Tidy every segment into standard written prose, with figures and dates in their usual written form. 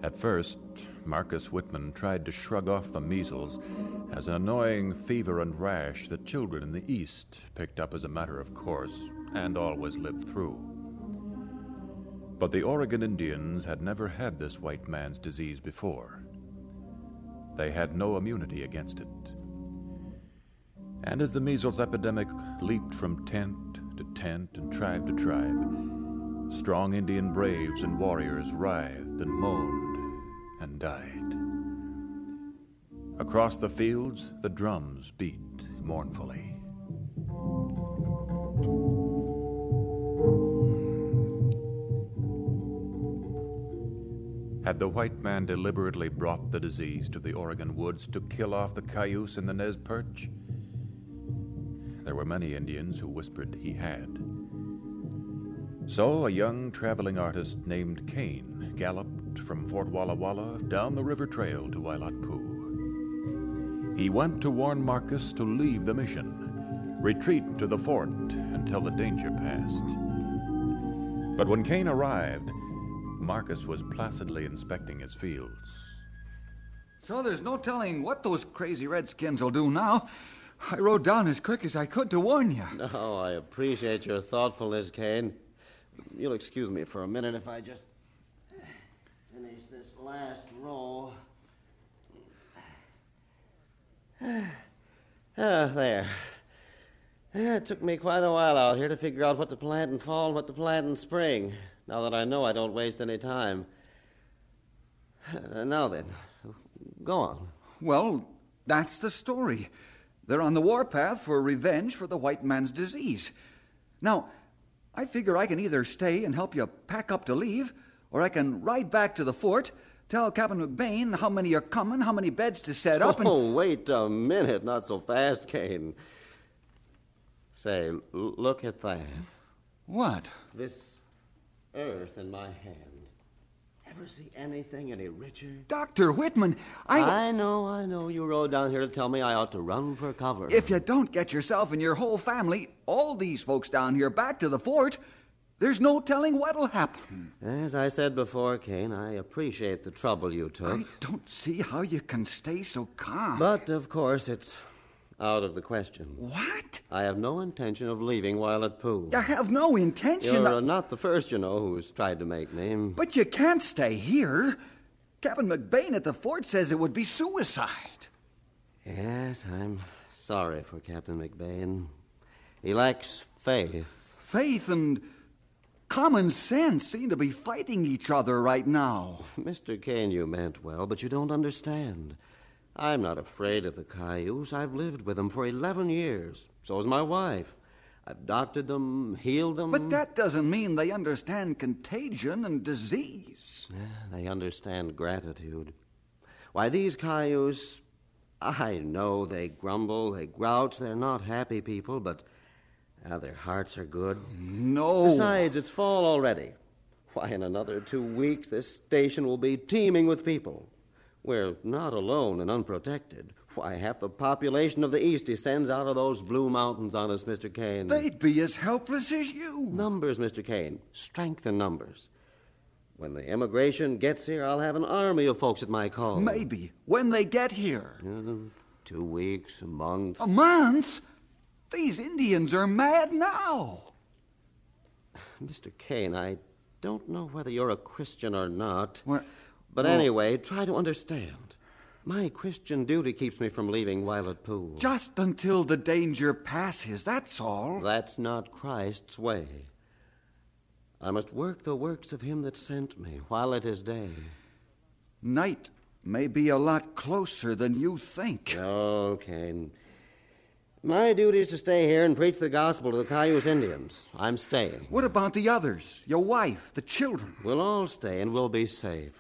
At first, Marcus Whitman tried to shrug off the measles as an annoying fever and rash that children in the East picked up as a matter of course and always lived through. But the Oregon Indians had never had this white man's disease before. They had no immunity against it. And as the measles epidemic leaped from tent to tent and tribe to tribe, strong Indian braves and warriors writhed and moaned and died. Across the fields, the drums beat mournfully. Had the white man deliberately brought the disease to the Oregon woods to kill off the cayuse and the Nez Perch? There were many Indians who whispered he had. So a young traveling artist named Kane galloped from Fort Walla Walla down the river trail to Wailat Poo. He went to warn Marcus to leave the mission, retreat to the fort until the danger passed. But when Kane arrived, Marcus was placidly inspecting his fields. So there's no telling what those crazy redskins will do now. I rode down as quick as I could to warn you. No, I appreciate your thoughtfulness, Kane. You'll excuse me for a minute if I just finish this last row. There. It took me quite a while out here to figure out what to plant in fall and what to plant in spring, now that I know I don't waste any time. Now then, go on. Well, that's the story. They're on the warpath for revenge for the white man's disease. Now, I figure I can either stay and help you pack up to leave, or I can ride back to the fort, tell Captain McBain how many are coming, how many beds to set up, and... Oh, wait a minute. Not so fast, Kane. Say, look at that. What? This earth in my hand. Ever see anything any richer? Dr. Whitman, I know. You rode down here to tell me I ought to run for cover. If you don't get yourself and your whole family, all these folks down here, back to the fort, there's no telling what'll happen. As I said before, Kane, I appreciate the trouble you took. I don't see how you can stay so calm. But, of course, it's out of the question. What? I have no intention of leaving Wailat Poo. I have no intention. You're not the first, who's tried to make me. But you can't stay here. Captain McBain at the fort says it would be suicide. Yes, I'm sorry for Captain McBain. He lacks faith. Faith and common sense seem to be fighting each other right now. Mr. Kane, you meant well, but you don't understand. I'm not afraid of the cayuse. I've lived with them for 11 years. So has my wife. I've doctored them, healed them. But that doesn't mean they understand contagion and disease. They understand gratitude. Why, these cayuse, I know they grumble, they grouch, they're not happy people, but their hearts are good. No. Besides, it's fall already. Why, in another 2 weeks, this station will be teeming with people. We're not alone and unprotected. Why, half the population of the East descends out of those blue mountains on us, Mr. Kane. They'd be as helpless as you. Numbers, Mr. Kane. Strength in numbers. When the immigration gets here, I'll have an army of folks at my call. Maybe. When they get here. 2 weeks, a month. A month? These Indians are mad now. Mr. Kane, I don't know whether you're a Christian or not. But anyway, try to understand. My Christian duty keeps me from leaving Wailat Poo. Just until the danger passes, that's all. That's not Christ's way. I must work the works of him that sent me while it is day. Night may be a lot closer than you think. Okay. My duty is to stay here and preach the gospel to the Cayuse Indians. I'm staying. What about the others? Your wife, the children? We'll all stay and we'll be safe.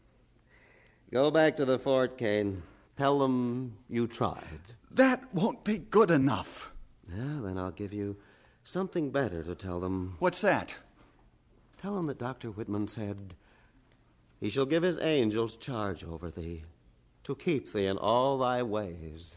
Go back to the fort, Kane. Tell them you tried. That won't be good enough. Well, then I'll give you something better to tell them. What's that? Tell them that Dr. Whitman said, "He shall give his angels charge over thee, to keep thee in all thy ways."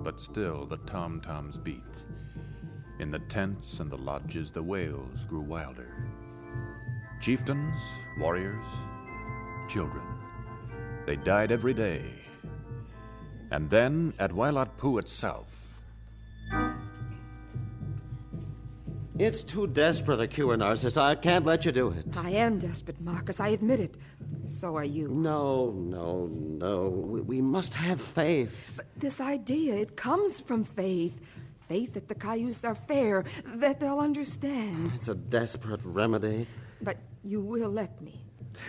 but still the tom-toms beat. In the tents and the lodges, the wails grew wilder. Chieftains, warriors, children, they died every day. And then, at Wailat Poo itself... It's too desperate a cure, Narcissa. I can't let you do it. I am desperate, Marcus. I admit it. So are you. No. We must have faith. But this idea, it comes from faith. Faith that the Cayuse are fair, that they'll understand. It's a desperate remedy. But you will let me.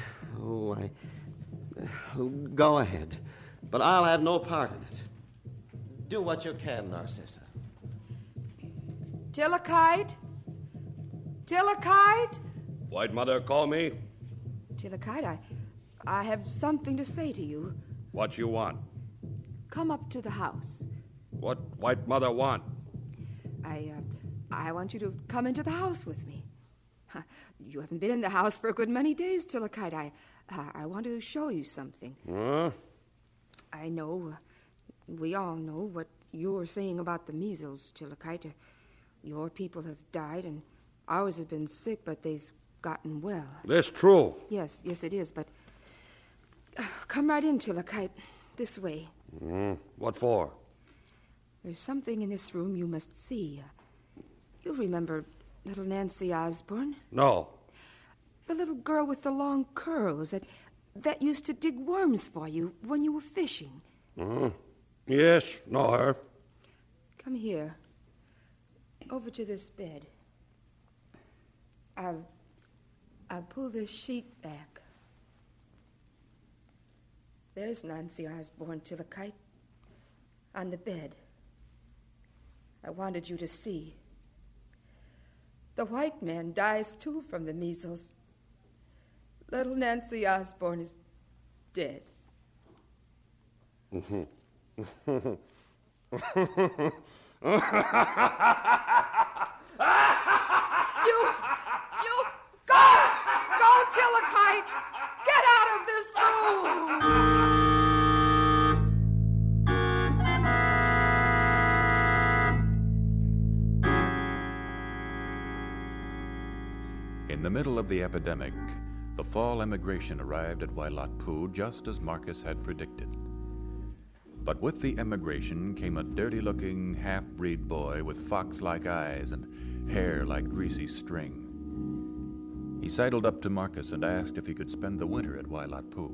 Go ahead. But I'll have no part in it. Do what you can, Narcissa. Tillakite? Tillakite? White Mother, call me. Tillakite, I have something to say to you. What you want? Come up to the house. What White Mother want? I want you to come into the house with me. You haven't been in the house for a good many days, Tillakite. I want to show you something. Huh? I know. We all know what you were saying about the measles, Tillakite. Your people have died, and ours have been sick, but they've gotten well. This true. Yes, it is, but... come right in, Tillakite. This way. What for? There's something in this room you must see. You remember little Nancy Osborne? No. The little girl with the long curls that used to dig worms for you when you were fishing. Yes, know her. Come here. Over to this bed. I'll pull this sheet back. There's Nancy Osborne, Tillakite, on the bed. I wanted you to see. The white man dies, too, from the measles. Little Nancy Osborne is dead. You go, Tillakite! Get out of this room! In the middle of the epidemic, the fall emigration arrived at Wailat Poo just as Marcus had predicted. But with the emigration came a dirty-looking half-breed boy with fox-like eyes and hair like greasy string. He sidled up to Marcus and asked if he could spend the winter at Wailat Poo.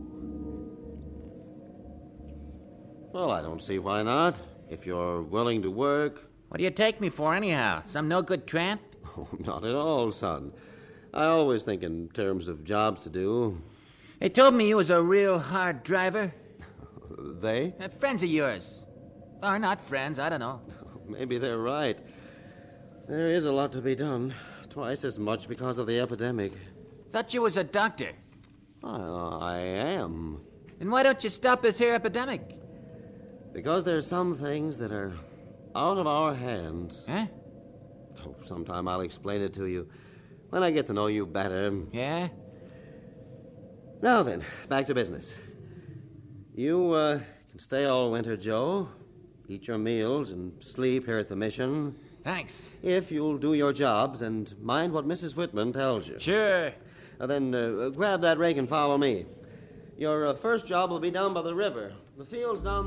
Well, I don't see why not. If you're willing to work... What do you take me for, anyhow? Some no-good tramp? Oh, not at all, son. I always think in terms of jobs to do. They told me you was a real hard driver. They? Friends of yours. Or not friends, I don't know. Maybe they're right. There is a lot to be done. Twice as much because of the epidemic. Thought you was a doctor. I am. Then why don't you stop this here epidemic? Because there's some things that are out of our hands. Huh? Oh, sometime I'll explain it to you. When I get to know you better. Yeah? Now then, back to business. You can stay all winter, Joe. Eat your meals and sleep here at the mission. Thanks. If you'll do your jobs and mind what Mrs. Whitman tells you. Sure. Then grab that rake and follow me. Your first job will be down by the river. The field's down